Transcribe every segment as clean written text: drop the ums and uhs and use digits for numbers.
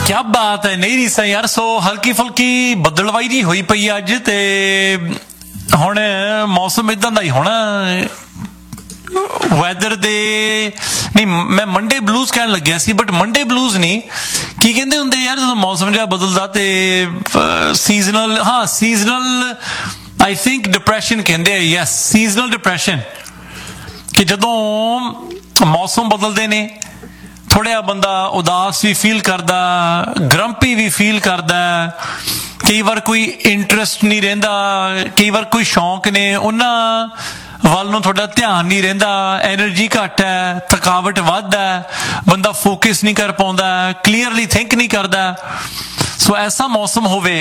क्या बात है, नहीं रीसा यार। सो हल्की फुल्की बदलवाई जी हुई पई अज ते हुण मौसम इदां दा ही होना। वैदर दे नहीं, मैं मंडे ब्लूज कहन लग्या सी, बट मंडे ब्लूज नहीं, की कहंदे हुंदे यार जदों मौसम जिहा बदलदा ते सीजनल, हाँ सीजनल आई थिंक डिप्रैशन कहंदे आ। यस, सीजनल डिप्रैशन, कि जदों मौसम बदलदे ने थोड़ा बंदा उदास भी फील करदा, ग्रंपी भी फील करदा, कई बार कोई इंटरस्ट नहीं रहिंदा, कई बार कोई शौक ने उन्हां ਵੱਲ ਨੂੰ थोड़ा ध्यान नहीं रहिंदा, एनर्जी घट है, थकावट वध है, बंदा फोकस नहीं कर पाउंदा, क्लीयरली थिंक नहीं करदा। सो ऐसा मौसम होवे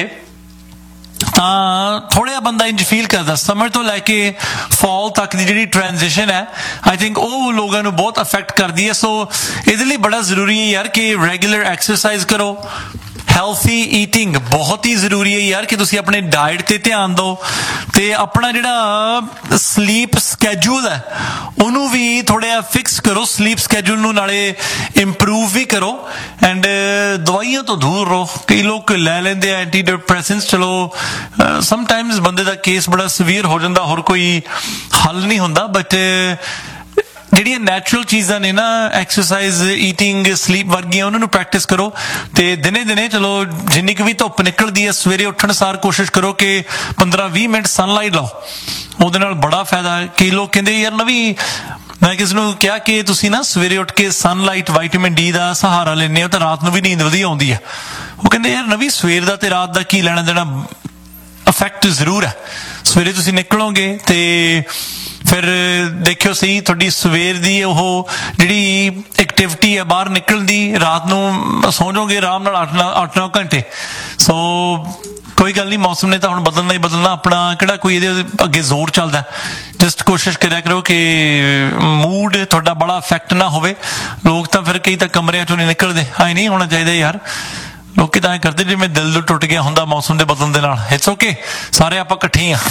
थोड़ा बंदा इंज फील करता। समर तो लैके फॉल तक की जी ट्रांजिशन है, आई थिंक वो लोगों को बहुत अफेक्ट करती है। सो इहदे लई बड़ा जरूरी है यार कि रेगुलर एक्सरसाइज करो, हैल्थी ईटिंग बहुत ही जरूरी है यार, कि तुसी अपने डाइट ते ध्यान दो, ते अपना जिहड़ा स्लीप स्कैड्यूल है उन्होंने भी थोड़ा फिक्स करो, स्लीप स्कैड्यूल नूं नाले इंप्रूव भी करो, एंड दवाइयां तो दूर रहो। कई लोग लै लेंदे एंटी डिप्रेसेंट्स, चलो समटाइम्स बंदे दा केस बड़ा सीवियर हो जाता, होर कोई हल नहीं हुंदा, बट ਜਿਹੜੀਆਂ ਨੈਚੁਰਲ ਚੀਜ਼ਾਂ ਨੇ ਨਾ, ਐਕਸਰਸਾਈਜ਼, ਈਟਿੰਗ, ਸਲੀਪ ਵਰਗੀਆਂ, ਉਹਨਾਂ ਨੂੰ ਪ੍ਰੈਕਟਿਸ ਕਰੋ। ਤੇ ਦਿਨੇ ਦਿਨੇ ਚਲੋ ਜਿੰਨੀ ਕੁ ਵੀ ਧੁੱਪ ਨਿਕਲਦੀ ਹੈ, ਸਵੇਰੇ ਉੱਠਣ ਸਾਰ ਕੋਸ਼ਿਸ਼ ਕਰੋ ਕਿ 15-20 ਮਿੰਟ ਸਨਲਾਈਟ ਲਾਓ, ਉਹਦੇ ਨਾਲ ਬੜਾ ਫਾਇਦਾ ਹੈ। ਕਈ ਲੋਕ ਕਹਿੰਦੇ ਯਾਰ ਨਵੀਂ, ਮੈਂ ਕਿਸ ਨੂੰ ਕਿਹਾ ਕਿ ਤੁਸੀਂ ਨਾ ਸਵੇਰੇ ਉੱਠ ਕੇ ਸਨਲਾਈਟ, ਵਿਟਾਮਿਨ ਡੀ ਦਾ ਸਹਾਰਾ ਲੈਂਦੇ ਹੋ ਤਾਂ ਰਾਤ ਨੂੰ ਵੀ ਨੀਂਦ ਵਧੀਆ ਆਉਂਦੀ ਹੈ। ਉਹ ਕਹਿੰਦੇ ਯਾਰ ਨਵੀਂ ਸਵੇਰ ਦਾ ਤੇ ਰਾਤ ਦਾ ਕੀ ਲੈਣਾ ਦੇਣਾ, ਇਫੈਕਟ ਜ਼ਰੂਰ ਹੈ। ਸਵੇਰੇ ਤੁਸੀਂ ਨਿਕਲੋਗੇ ਤੇ फिर देखियो सही थोड़ी सवेर दी ओह जिहड़ी एक्टिविटी है बाहर निकलण दी, रात नूं सौ जाओगे आराम नाल 8-9 घंटे। सो कोई गल नहीं, मौसम ने तो हुण बदलना ही बदलना, अपना किहड़ा कोई इहदे अगे जोर चलदा। जस्ट कोशिश करिया करो कि मूड तुहाडा बड़ा अफेक्ट ना होवे। लोग तो फिर कई तो कमरिਆਂ चों नहीं निकलदे, ऐ नहीं होना चाहिए यार। लोग तो ऐ करते जिवें दिल टुट गया हुंदा मौसम दे बदलण दे नाल। इट्स ओके, सारे आपां इकट्ठे ही आ।